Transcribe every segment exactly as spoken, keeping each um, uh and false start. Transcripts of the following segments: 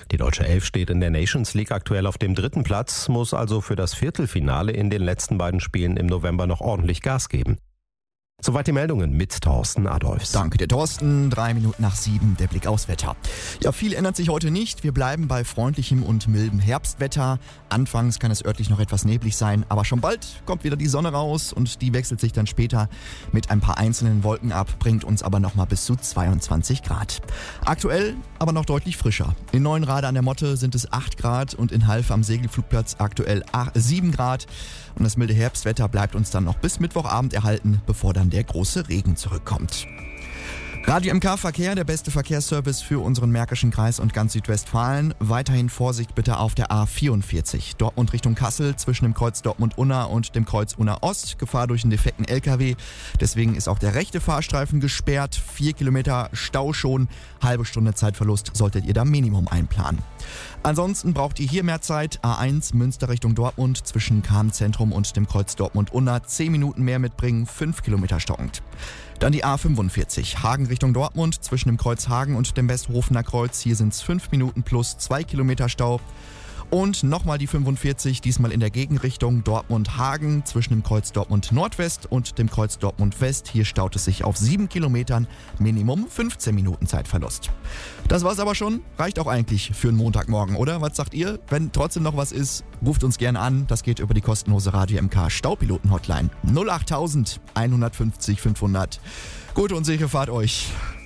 Die deutsche Elf steht in der Nations League aktuell auf dem dritten Platz, muss also für das Viertelfinale in den letzten beiden Spielen im November noch ordentlich Gas geben. Soweit die Meldungen mit Thorsten Adolfs. Danke dir, Thorsten. Drei Minuten nach sieben, der Blick aufs Wetter. Ja, viel ändert sich heute nicht. Wir bleiben bei freundlichem und mildem Herbstwetter. Anfangs kann es örtlich noch etwas neblig sein, aber schon bald kommt wieder die Sonne raus und die wechselt sich dann später mit ein paar einzelnen Wolken ab, bringt uns aber nochmal bis zu zweiundzwanzig Grad. Aktuell aber noch deutlich frischer. In Neuenrade an der Motte sind es acht Grad und in Half am Segelflugplatz aktuell sieben Grad. Und das milde Herbstwetter bleibt uns dann noch bis Mittwochabend erhalten, bevor dann der große Regen zurückkommt. Radio M K Verkehr, der beste Verkehrsservice für unseren Märkischen Kreis und ganz Südwestfalen. Weiterhin Vorsicht bitte auf der A vierundvierzig. Dortmund Richtung Kassel zwischen dem Kreuz Dortmund-Unna und dem Kreuz Unna-Ost. Gefahr durch einen defekten L K W. Deswegen ist auch der rechte Fahrstreifen gesperrt. Vier Kilometer Stau schon. Halbe Stunde Zeitverlust solltet ihr da Minimum einplanen. Ansonsten braucht ihr hier mehr Zeit. A eins Münster Richtung Dortmund zwischen K M-Zentrum und dem Kreuz Dortmund-Unna. Zehn Minuten mehr mitbringen, fünf Kilometer stockend. Dann die A fünfundvierzig, Hagen Richtung Dortmund, zwischen dem Kreuz Hagen und dem Westhofener Kreuz. Hier sind es fünf Minuten plus zwei Kilometer Stau. Und nochmal die fünfundvierzig, diesmal in der Gegenrichtung Dortmund-Hagen, zwischen dem Kreuz Dortmund-Nordwest und dem Kreuz Dortmund-West. Hier staut es sich auf sieben Kilometern, Minimum fünfzehn Minuten Zeitverlust. Das war's aber schon, reicht auch eigentlich für einen Montagmorgen, oder? Was sagt ihr? Wenn trotzdem noch was ist, ruft uns gerne an. Das geht über die kostenlose Radio M K Staupiloten-Hotline null acht tausend einhundertfünfzig fünfhundert. Gute und sichere Fahrt euch.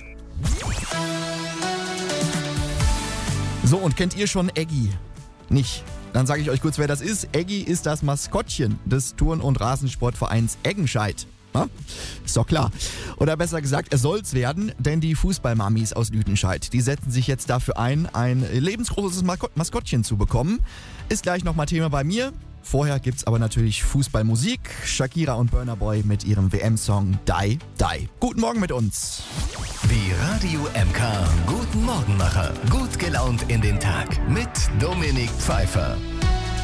So, und kennt ihr schon Eggy? Nicht. Dann sage ich euch kurz, wer das ist. Eggy ist das Maskottchen des Turn- und Rasensportvereins Eggenscheid. Ha? Ist doch klar. Oder besser gesagt, er soll's werden, denn die Fußballmamis aus Lüdenscheid, die setzen sich jetzt dafür ein, ein lebensgroßes Maskottchen zu bekommen. Ist gleich nochmal Thema bei mir. Vorher gibt's aber natürlich Fußballmusik. Shakira und Burna Boy mit ihrem W M-Song Die, Die. Guten Morgen mit uns. Die Radio M K Guten Morgenmacher. Gut gelaunt in den Tag mit Dominik Pfeiffer.